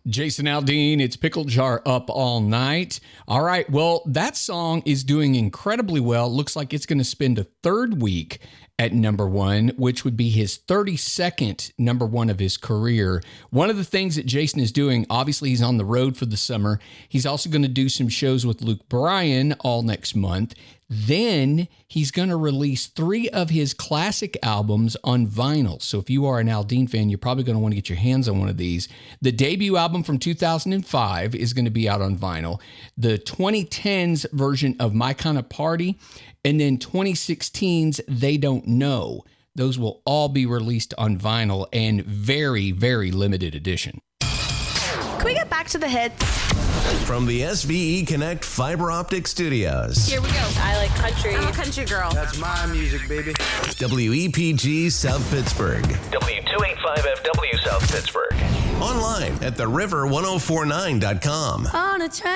Jason Aldean, it's Pickle Jar Up All Night. All right, well, that song is doing incredibly well. Looks like it's going to spend a third week at number one, which would be his 32nd number one of his career. One of the things that Jason is doing, obviously he's on the road for the summer. He's also going to do some shows with Luke Bryan all next month. Then he's going to release 3 of his classic albums on vinyl. So if you are an Aldean fan, you're probably going to want to get your hands on one of these. The debut album from 2005 is going to be out on vinyl. The 2010s version of My Kind of Party, and then 2016's They Don't Know. Those will all be released on vinyl and very, very limited edition. Can we get back to the hits? From the SVE Connect Fiber Optic Studios. Here we go. I like country. I'm a country girl. That's my music, baby. WEPG South Pittsburgh. W285FW South Pittsburgh. Online at theriver1049.com. On a train.